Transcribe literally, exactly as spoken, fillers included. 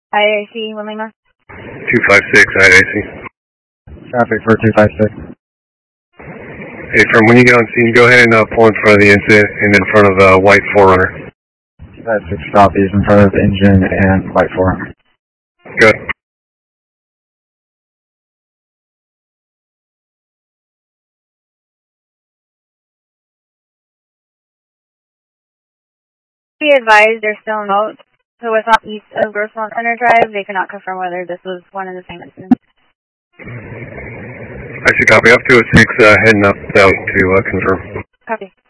I A C, Lima. two five six, I A C. Traffic for two five six. Hey, from when you get on scene, go ahead and uh, pull in front of the incident and in front of the uh, white four runner. two five six copies in front of the engine and white four runner. Good. Be advised, they're still remote, so it's not east of Grossmont Center Drive. They cannot confirm whether this was one and the same incident. I see copy. Up to a six, uh, heading up south to uh, confirm. Copy.